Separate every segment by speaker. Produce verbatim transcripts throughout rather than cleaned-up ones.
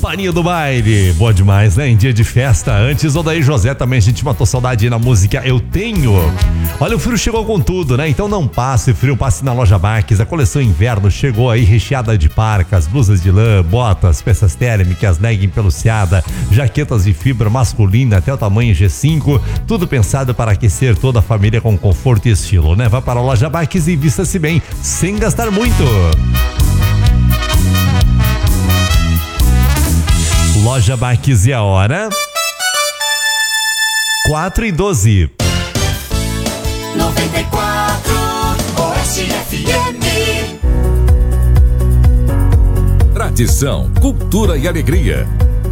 Speaker 1: Maninho do Baile. Boa demais, né? Em dia de festa. Antes, Odair José também, a gente matou saudade aí na música Eu Tenho. Olha, o frio chegou com tudo, né? Então não passe frio, passe na Loja Max. A coleção inverno chegou aí recheada de parcas, blusas de lã, botas, peças térmicas, legging peluciada, jaquetas de fibra masculina até o tamanho G cinco. Tudo pensado para aquecer toda a família com conforto e estilo, né? Vá para a Loja Max e vista-se bem, sem gastar muito. Loja Max e a hora quatro e doze.
Speaker 2: noventa e quatro Oeste F M.
Speaker 3: Tradição, cultura e alegria.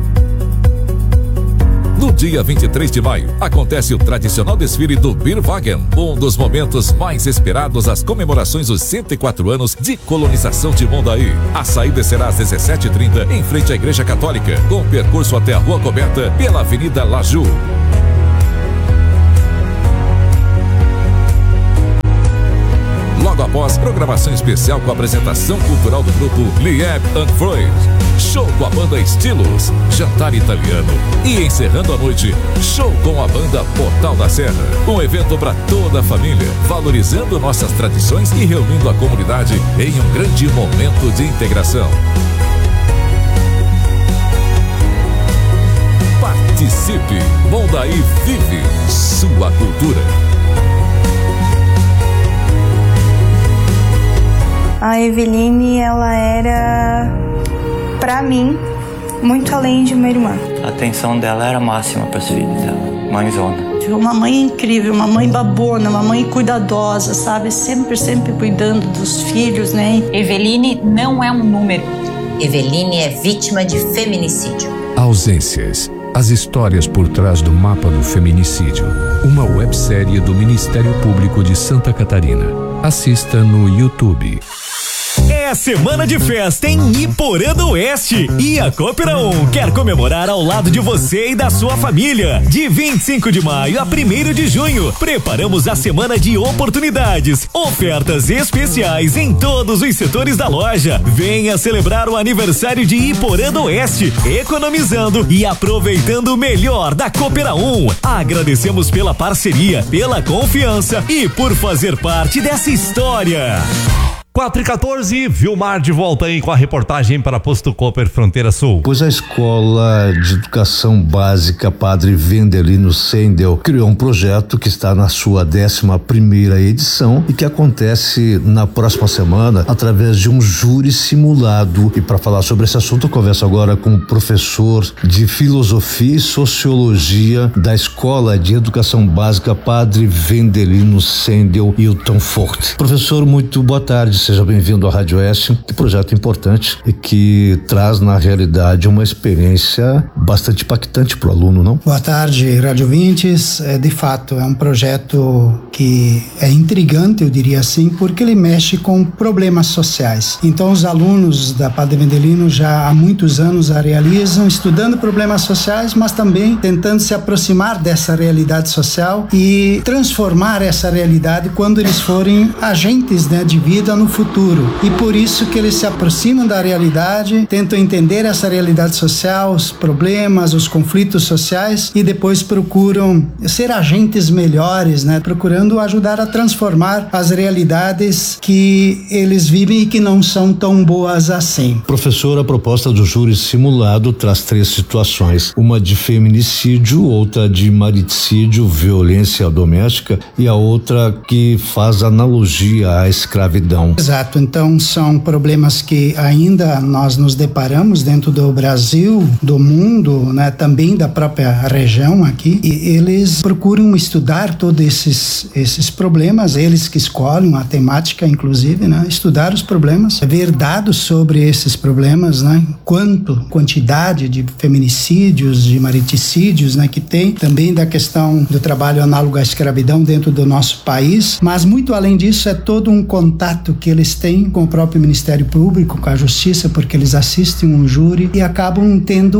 Speaker 3: No dia vinte e três de maio, acontece o tradicional desfile do Bierwagen, um dos momentos mais esperados às comemorações dos cento e quatro anos de colonização de Mondaí. A saída será às dezessete e trinta, em frente à Igreja Católica, com percurso até a Rua Coberta pela Avenida Laju. Logo após, programação especial com a apresentação cultural do grupo Lieb and Freud. Show com a banda Estilos, jantar italiano. E encerrando a noite, show com a banda Portal da Serra. Um evento para toda a família, valorizando nossas tradições e reunindo a comunidade em um grande momento de integração. Participe! Mondaí vive sua cultura.
Speaker 4: A Eveline, ela era, pra mim, muito além de uma irmã.
Speaker 5: A atenção dela era máxima para os filhos dela, mãezona.
Speaker 6: Uma mãe incrível, uma mãe babona, uma mãe cuidadosa, sabe? Sempre, sempre cuidando dos filhos, né?
Speaker 7: Eveline não é um número.
Speaker 8: Eveline é vítima de feminicídio.
Speaker 9: Ausências. As histórias por trás do mapa do feminicídio. Uma websérie do Ministério Público de Santa Catarina. Assista no YouTube.
Speaker 10: É semana de festa em Iporã do Oeste e a Coopera um quer comemorar ao lado de você e da sua família. De vinte e cinco de maio a primeiro de junho, preparamos a semana de oportunidades, ofertas especiais em todos os setores da loja. Venha celebrar o aniversário de Iporã do Oeste, economizando e aproveitando o melhor da Coopera um. Agradecemos pela parceria, pela confiança e por fazer parte dessa história.
Speaker 1: quatro e quatorze, Vilmar de volta aí com a reportagem para Posto Cooper Fronteira Sul.
Speaker 11: Pois a Escola de Educação Básica Padre Vendelino Sendel criou um projeto que está na sua décima primeira edição e que acontece na próxima semana através de um júri simulado. E para falar sobre esse assunto, eu converso agora com o professor de Filosofia e Sociologia da Escola de Educação Básica Padre Vendelino Sendel, Hilton Forte. Professor, muito boa tarde. Seja bem-vindo à Rádio Oeste, um projeto importante e que traz na realidade uma experiência bastante impactante para o aluno, não?
Speaker 12: Boa tarde, Rádio Ouvintes. É, de fato, é um projeto que é intrigante, eu diria assim, porque ele mexe com problemas sociais. Então, os alunos da Padre Vendelino já há muitos anos a realizam, estudando problemas sociais, mas também tentando se aproximar dessa realidade social e transformar essa realidade quando eles forem agentes, né, de vida no futuro. E por isso que eles se aproximam da realidade, tentam entender essa realidade social, os problemas, os conflitos sociais e depois procuram ser agentes melhores, né? Procurando ajudar a transformar as realidades que eles vivem e que não são tão boas assim.
Speaker 11: Professor, a proposta do júri simulado traz três situações, uma de feminicídio, outra de mariticídio, violência doméstica e a outra que faz analogia à escravidão.
Speaker 12: Exato, então são problemas que ainda nós nos deparamos dentro do Brasil, do mundo, né, também da própria região aqui, e eles procuram estudar todos esses, esses problemas, eles que escolhem a temática, inclusive, né, estudar os problemas, ver dados sobre esses problemas, né, quanto, quantidade de feminicídios, de mariticídios, né, que tem, também da questão do trabalho análogo à escravidão dentro do nosso país, mas muito além disso é todo um contato que eles têm com o próprio Ministério Público, com a Justiça, porque eles assistem um júri e acabam tendo uma experiência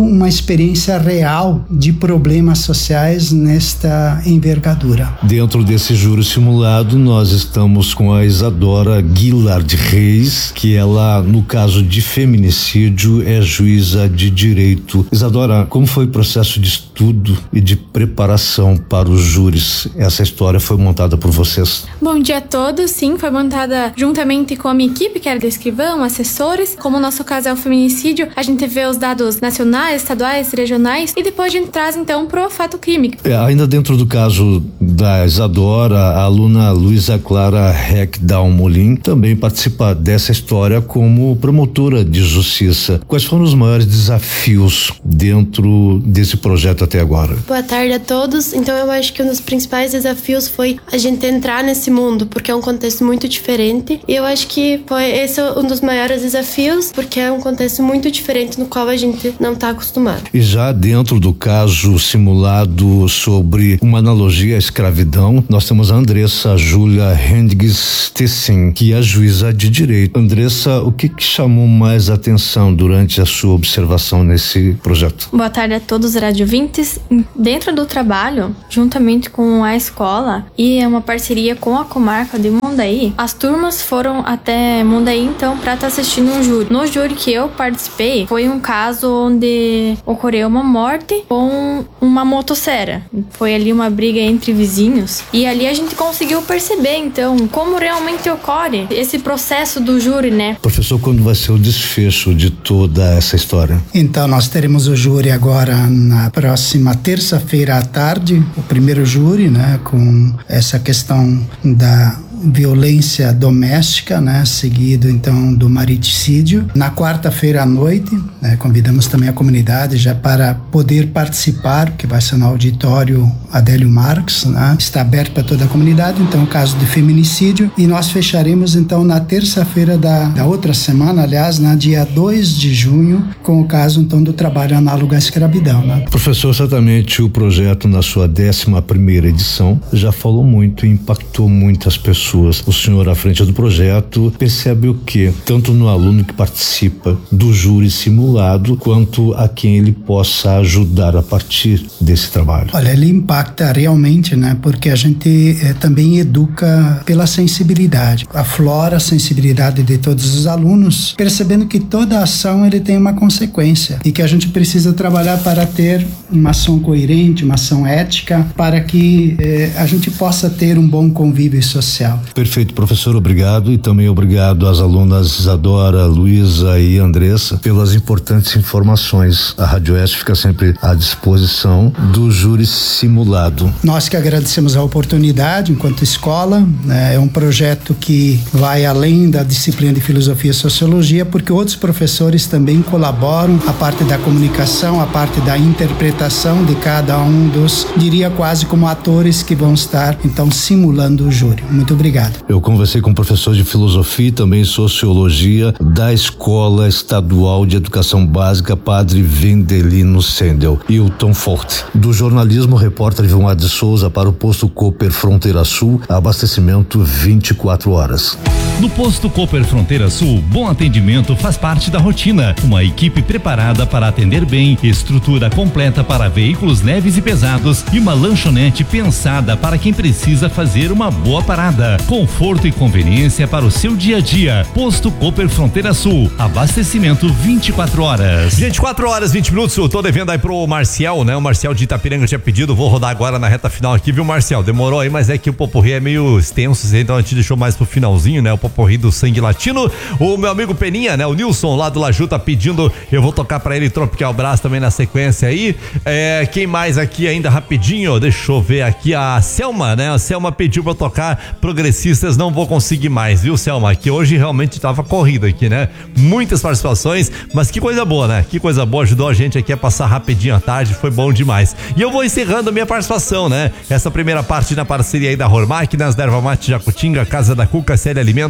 Speaker 12: experiência real de problemas sociais nesta envergadura.
Speaker 11: Dentro desse júri simulado, nós estamos com a Isadora Guilard Reis, que ela, no caso de feminicídio, é juíza de direito. Isadora, como foi o processo de estudo e de preparação para os júris? Essa história foi montada por vocês?
Speaker 13: Bom dia a todos. Sim, foi montada juntamente com a minha equipe, que era do escrivão, assessores. Como o nosso caso é o feminicídio, a gente vê os dados nacionais, estaduais, regionais e depois a gente traz então pro fato clínico.
Speaker 11: É, ainda dentro do caso da Isadora, a aluna Luísa Clara Heckdown Molin também participa dessa história como promotora de justiça. Quais foram os maiores desafios dentro desse projeto até agora?
Speaker 14: Boa tarde a todos. Então eu acho que um dos principais desafios foi a gente entrar nesse mundo, porque é um contexto muito diferente. E eu acho que foi esse um dos maiores desafios, porque é um contexto muito diferente no qual a gente não está acostumado.
Speaker 11: E já dentro do caso simulado sobre uma analogia à escravidão, nós temos a Andressa Júlia Hendricks Tessin, que é juíza de direito. Andressa, o que, que chamou mais atenção durante a sua observação nesse projeto?
Speaker 13: Boa tarde a todos os radiovintes. Dentro do trabalho, juntamente com a escola e uma parceria com a comarca de Mundaí, as turmas foram até Mundaí então para estar assistindo um júri. No júri que eu participei, foi um caso onde ocorreu uma morte com uma motosserra. Foi ali uma briga entre vizinhos e ali a gente conseguiu perceber então como realmente ocorre esse processo do júri, né?
Speaker 11: Professor, quando vai ser o desfecho de toda essa história?
Speaker 12: Então nós teremos o júri agora na próxima terça-feira à tarde, o primeiro júri, né, com essa questão da violência doméstica, né, seguido então do mariticídio. Na quarta-feira à noite, né, convidamos também a comunidade já para poder participar, que vai ser no auditório Adélio Marques, né, está aberto para toda a comunidade, então o caso de feminicídio, e nós fecharemos então na terça-feira da, da outra semana, aliás, na dia dois de junho, com o caso então do trabalho análogo à escravidão, né.
Speaker 11: Professor, certamente o projeto na sua décima primeira edição já falou muito e impactou muitas pessoas. O senhor, à frente do projeto, percebe o que? Tanto no aluno que participa do júri simulado, quanto a quem ele possa ajudar a partir desse trabalho.
Speaker 12: Olha, ele impacta realmente, né? Porque a gente eh, também educa pela sensibilidade. Aflora a sensibilidade de todos os alunos, percebendo que toda ação ele tem uma consequência e que a gente precisa trabalhar para ter uma ação coerente, uma ação ética, para que eh, a gente possa ter um bom convívio social.
Speaker 11: Perfeito, professor, obrigado, e também obrigado às alunas Isadora, Luísa e Andressa pelas importantes informações. A Rádio Oeste fica sempre à disposição do júri simulado.
Speaker 12: Nós que agradecemos a oportunidade enquanto escola, né, é um projeto que vai além da disciplina de filosofia e sociologia, porque outros professores também colaboram, a parte da comunicação, a parte da interpretação de cada um dos, diria quase como atores que vão estar então simulando o júri. Muito obrigado.
Speaker 11: Eu conversei com o professor de filosofia e também sociologia da Escola Estadual de Educação Básica Padre Vendelino Sendel, Hilton Forte. Do jornalismo, repórter Vilmar de Souza para o Posto Cooper Fronteira Sul, abastecimento vinte e quatro horas.
Speaker 15: No Posto Cooper Fronteira Sul, bom atendimento faz parte da rotina. Uma equipe preparada para atender bem, estrutura completa para veículos leves e pesados e uma lanchonete pensada para quem precisa fazer uma boa parada. Conforto e conveniência para o seu dia a dia. Posto Cooper Fronteira Sul, abastecimento vinte e quatro horas.
Speaker 1: vinte e quatro horas, vinte minutos, eu tô devendo aí pro Marcial, né? O Marcial de Itapiranga tinha pedido, vou rodar agora na reta final aqui, viu, Marcial? Demorou aí, mas é que o Poporri é meio extenso, então a gente deixou mais pro finalzinho, né? O Poporri do Sangue Latino. O meu amigo Peninha, né? O Nilson lá do Laju tá pedindo, eu vou tocar pra ele Tropical Brás também na sequência aí. É, quem mais aqui ainda rapidinho? Deixa eu ver aqui, a Selma, né? A Selma pediu pra eu tocar Progressistas, não vou conseguir mais, viu, Selma? Que hoje realmente tava corrida aqui, né? Muitas participações, mas que coisa boa, né? Que coisa boa, ajudou a gente aqui a passar rapidinho a tarde, foi bom demais. E eu vou encerrando a minha participação, né? Essa primeira parte na parceria aí da Hormac, nas Erva Mate Jacutinga, Casa da Cuca, Série Alimentos,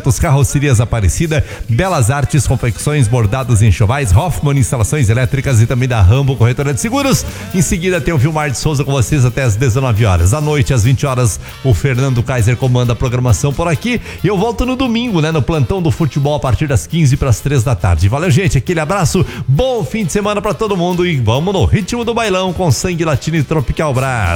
Speaker 1: Projetos, Carrocerias Aparecida, Belas Artes, Confecções, Bordados e Enxovais, Hoffman Instalações Elétricas e também da Rambo Corretora de Seguros. Em seguida tem o Vilmar de Souza com vocês até às dezenove horas. À noite, às vinte horas, o Fernando Kaiser comanda a programação por aqui. E eu volto no domingo, né? No plantão do futebol a partir das quinze para as três da tarde. Valeu, gente. Aquele abraço. Bom fim de semana para todo mundo e vamos no ritmo do bailão com Sangue Latino e Tropical Brás.